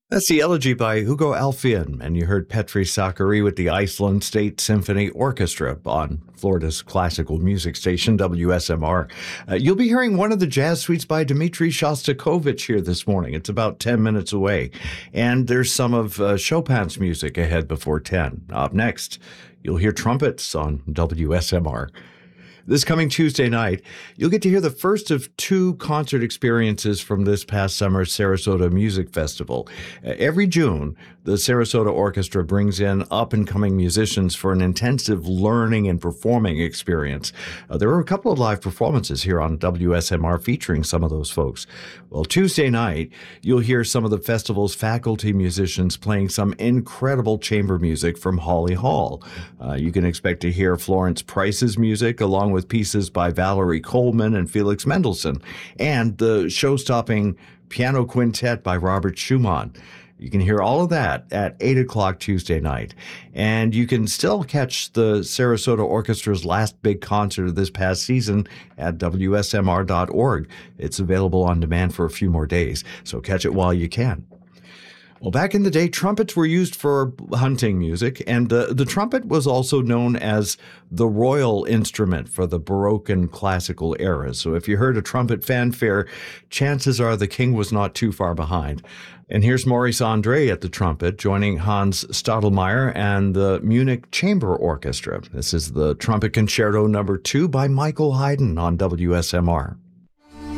That's the elegy by Hugo Alfvén, and you heard Petri Sakari with the Iceland State Symphony Orchestra on Florida's classical music station, WSMR. You'll be hearing one of the jazz suites by Dmitri Shostakovich here this morning. It's about 10 minutes away. And there's some of Chopin's music ahead before 10. Up next, you'll hear trumpets on WSMR. This coming Tuesday night, you'll get to hear the first of two concert experiences from this past summer's Sarasota Music Festival. Every June, the Sarasota Orchestra brings in up-and-coming musicians for an intensive learning and performing experience. There were a couple of live performances here on WSMR featuring some of those folks. Well, Tuesday night, you'll hear some of the festival's faculty musicians playing some incredible chamber music from Holly Hall. You can expect to hear Florence Price's music along with pieces by Valerie Coleman and Felix Mendelssohn, and the show-stopping piano quintet by Robert Schumann. You can hear all of that at 8 o'clock Tuesday night. And you can still catch the Sarasota Orchestra's last big concert of this past season at WSMR.org. It's available on demand for a few more days, so catch it while you can. Well, back in the day, trumpets were used for hunting music, and the trumpet was also known as the royal instrument for the Baroque and classical eras. So if you heard a trumpet fanfare, chances are the king was not too far behind. And here's Maurice André at the trumpet, joining Hans Stadelmeier and the Munich Chamber Orchestra. This is the Trumpet Concerto No. 2 by Michael Haydn on WSMR.